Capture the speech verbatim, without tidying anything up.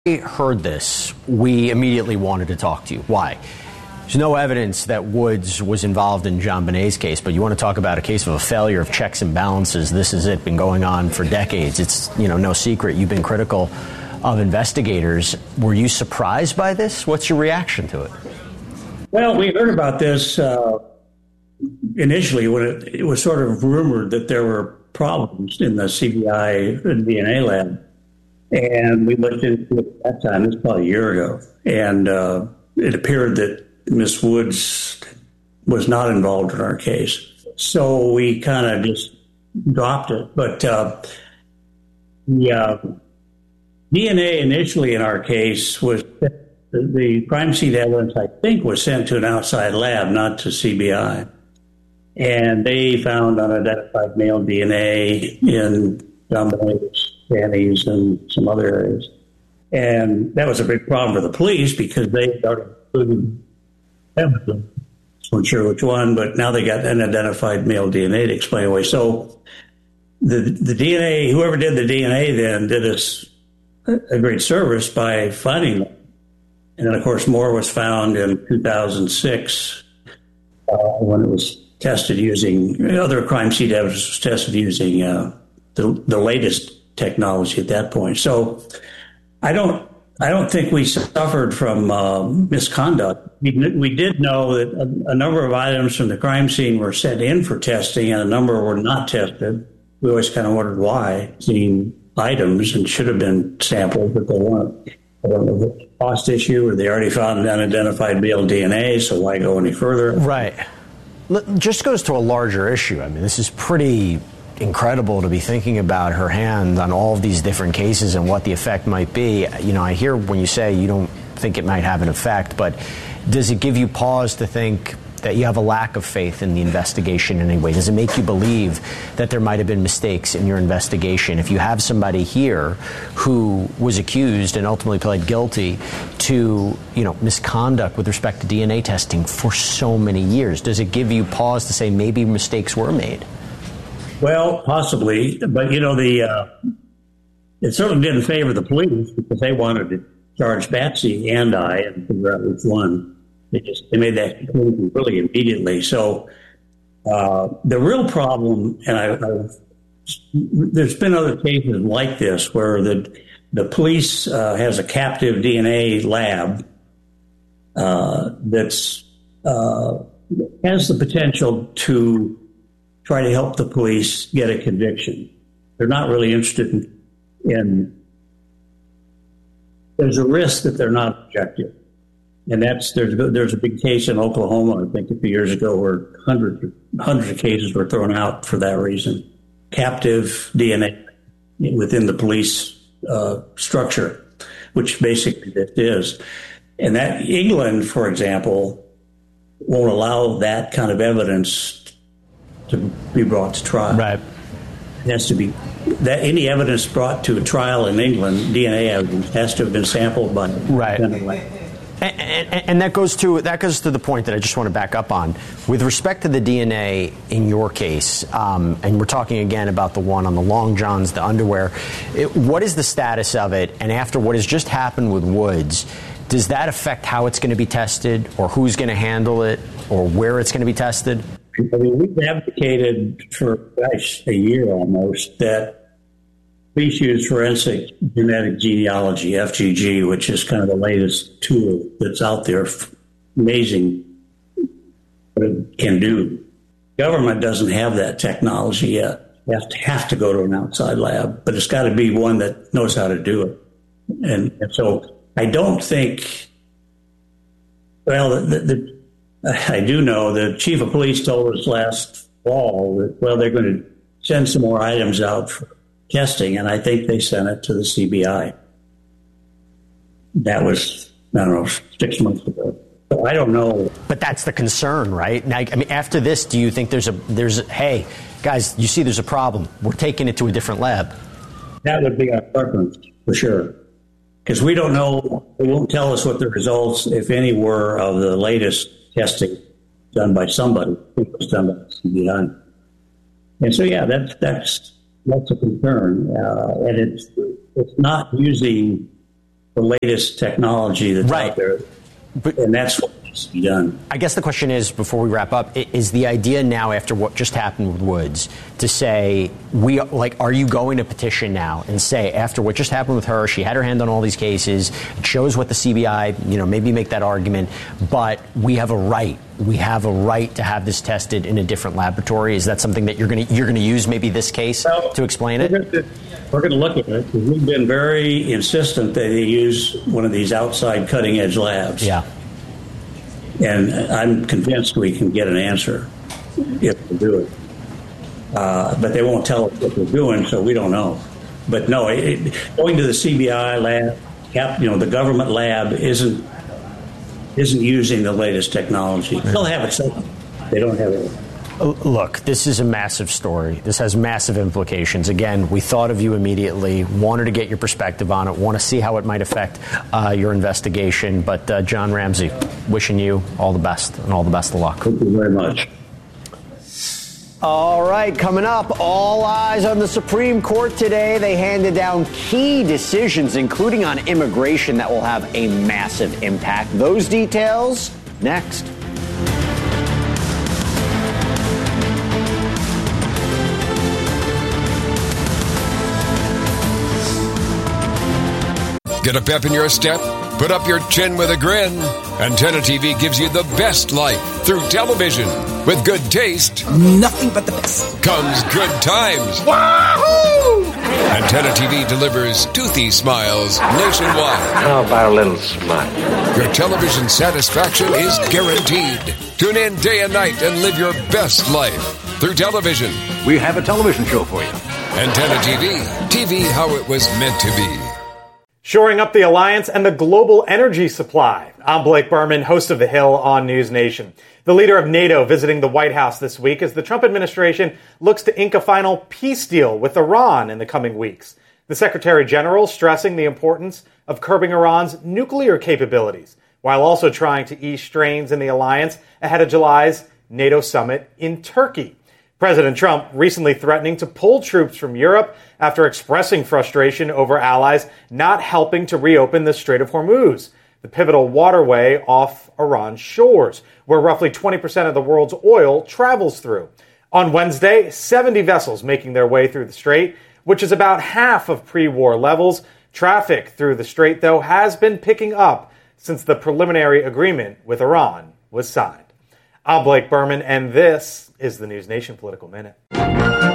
heard this, we immediately wanted to talk to you. Why? There's no evidence that Woods was involved in JonBenét's case, but you want to talk about a case of a failure of checks and balances. This is it, been going on for decades. It's, you know, no secret. You've been critical of investigators. Were you surprised by this? What's your reaction to it? Well, we heard about this uh, initially when it, it was sort of rumored that there were problems in the C B I D N A lab. And we looked into it at that time. It was probably a year ago. And uh, it appeared that Miss Woods was not involved in our case. So we kind of just dropped it. But uh, the uh, D N A initially in our case was, the, the crime scene evidence, I think, was sent to an outside lab, not to C B I. And they found unidentified male D N A in JonBenét's panties and some other areas. And that was a big problem for the police because they started including evidence. I wasn't sure which one, but now they got unidentified male D N A to explain away. So the the D N A, whoever did the D N A then did us a great service by finding them. And then, of course, more was found in two thousand six uh, when it was tested using, other crime scene evidence was tested using uh, the, the latest technology at that point. So I don't I don't think we suffered from uh, misconduct. We, we did know that a, a number of items from the crime scene were sent in for testing and a number were not tested. We always kind of wondered why. Seen items and should have been sampled, but they weren't. I don't know if it's a cost issue or they already found unidentified male D N A, so why go any further? Right. Just goes to a larger issue. I mean, this is pretty incredible to be thinking about her hand on all of these different cases and what the effect might be. You know, I hear when you say you don't think it might have an effect, but does it give you pause to think that you have a lack of faith in the investigation in any way? Does it make you believe that there might have been mistakes in your investigation? If you have somebody here who was accused and ultimately pled guilty to, you know, misconduct with respect to D N A testing for so many years, does it give you pause to say maybe mistakes were made? Well, possibly, but, you know, the uh, it certainly didn't favor the police because they wanted to charge Batsy and I and figure out which one. They just they made that conclusion really immediately. So uh, the real problem, and I, I, there's been other cases like this where the the police uh, has a captive D N A lab uh, that's uh, has the potential to try to help the police get a conviction. They're not really interested in, in there's a risk that they're not objective. And that's, there's, there's a big case in Oklahoma, I think a few years ago, where hundreds, hundreds of cases were thrown out for that reason. Captive D N A within the police uh, structure, which basically this is. And that England, for example, won't allow that kind of evidence to be brought to trial. Right. It has to be that any evidence brought to a trial in England, D N A evidence, has to have been sampled by right. And, and, and that goes to that goes to the point that I just want to back up on with respect to the D N A in your case, um, and we're talking again about the one on the long johns, the underwear. It, what is the status of it? And after what has just happened with Woods, does that affect how it's going to be tested, or who's going to handle it, or where it's going to be tested? I mean, we've advocated for, gosh, a year almost that police use forensic genetic genealogy, F G G, which is kind of the latest tool that's out there. Amazing what it can do. Government doesn't have that technology yet. You have to, have to go to an outside lab, but it's got to be one that knows how to do it. And, and so I don't think, well, the, the I do know the chief of police told us last fall that, well, they're going to send some more items out for testing, and I think they sent it to the C B I. That was, I don't know, six months ago. So I don't know. But that's the concern, right? Now, I mean, after this, do you think there's a, there's a, hey, guys, you see there's a problem. We're taking it to a different lab. That would be our preference, for sure. Because we don't know, they won't tell us what the results, if any, were of the latest testing done by somebody. It was done by the C B I. And so, yeah, that's that's that's a concern, uh, and it's it's not using the latest technology that's right. out there. But, and that's what needs to be done. I guess the question is, before we wrap up, is the idea now, after what just happened with Woods, to say, we like, are you going to petition now and say, after what just happened with her, she had her hand on all these cases, it shows what the C B I, you know, maybe make that argument, but we have a right, we have a right to have this tested in a different laboratory? Is that something that you're going to you're going to use maybe this case well, to explain it? We're going to look at it. We've been very insistent that they use one of these outside cutting-edge labs. Yeah. And I'm convinced we can get an answer if we do it. Uh, but they won't tell us what they're doing, so we don't know. But no, it, going to the C B I lab, you know, the government lab isn't isn't using the latest technology. They'll have it set. They don't have it. Look, this is a massive story. This has massive implications. Again, we thought of you immediately, wanted to get your perspective on it, want to see how it might affect uh, your investigation. But uh, John Ramsey, wishing you all the best and all the best of luck. Thank you very much. All right, coming up, all eyes on the Supreme Court today. They handed down key decisions, including on immigration, that will have a massive impact. Those details next. Get a pep in your step? Put up your chin with a grin. Antenna T V gives you the best life through television. With good taste, nothing but the best, comes good times. Wahoo! Antenna T V delivers toothy smiles nationwide. How about a little smile? Your television satisfaction is guaranteed. Tune in day and night and live your best life through television. We have a television show for you. Antenna T V. T V how it was meant to be. Shoring up the alliance and the global energy supply. I'm Blake Berman, host of The Hill on News Nation. The leader of NATO visiting the White House this week as the Trump administration looks to ink a final peace deal with Iran in the coming weeks. The Secretary General stressing the importance of curbing Iran's nuclear capabilities, while also trying to ease strains in the alliance ahead of July's NATO summit in Turkey. President Trump recently threatening to pull troops from Europe after expressing frustration over allies not helping to reopen the Strait of Hormuz, the pivotal waterway off Iran's shores, where roughly twenty percent of the world's oil travels through. On Wednesday, seventy vessels making their way through the strait, which is about half of pre-war levels. Traffic through the strait, though, has been picking up since the preliminary agreement with Iran was signed. I'm Blake Berman, and this is the News Nation Political Minute.